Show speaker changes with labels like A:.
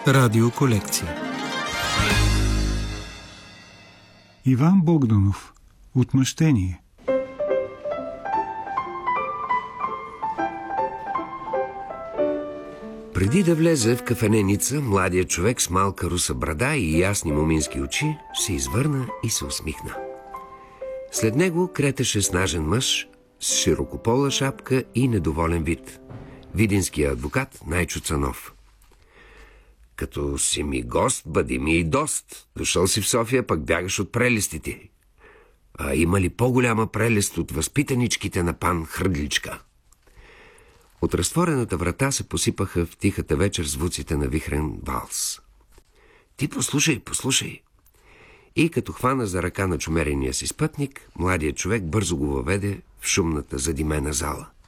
A: Радиоколекция.
B: Иван Богданов. Отмъщение.
C: Преди да влезе в кафененица, младият човек с малка руса брада и ясни момински очи се извърна и се усмихна. След него кретеше снажен мъж с широкопола шапка и недоволен вид. Видинският адвокат Найчо Цанов. Като си ми гост, бъди ми и дост. Дошъл си в София, пък бягаш от прелестите. А има ли по-голяма прелест от възпитаничките на пан Хръдличка? От разтворената врата се посипаха в тихата вечер звуците на вихрен валс. Ти послушай. И като хвана за ръка на чумерения си спътник, младият човек бързо го въведе в шумната задимена зала.